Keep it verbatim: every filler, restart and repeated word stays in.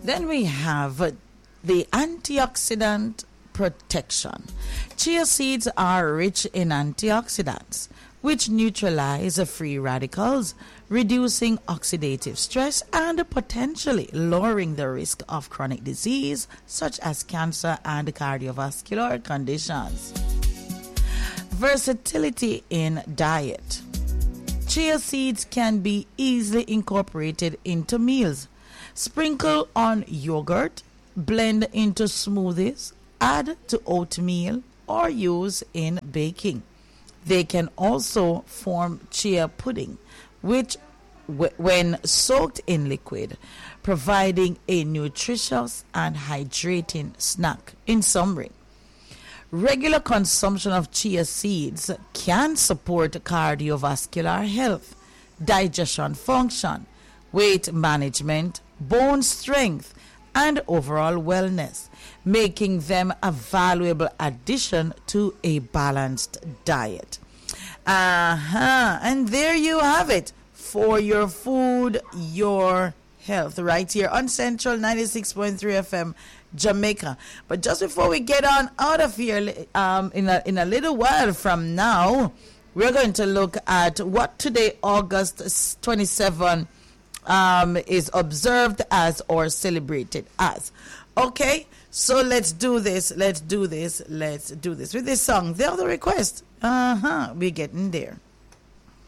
Then we have the antioxidant protection. Chia seeds are rich in antioxidants, which neutralize free radicals, reducing oxidative stress and potentially lowering the risk of chronic disease such as cancer and cardiovascular conditions. Versatility in diet. Chia seeds can be easily incorporated into meals. Sprinkle on yogurt, blend into smoothies, add to oatmeal, or use in baking. They can also form chia pudding, which, w- when soaked in liquid, providing a nutritious and hydrating snack. In summary, regular consumption of chia seeds can support cardiovascular health, digestion function, weight management, bone strength, and overall wellness, making them a valuable addition to a balanced diet. Uh-huh. And there you have it. For your food, your health, right here on Central ninety-six point three F M, Jamaica. But just before we get on out of here, um, in a, in a little while from now, we're going to look at what today, August twenty-seventh, um, is observed as or celebrated as. Okay, so let's do this, let's do this, let's do this with this song. The other request, uh-huh, we're getting there.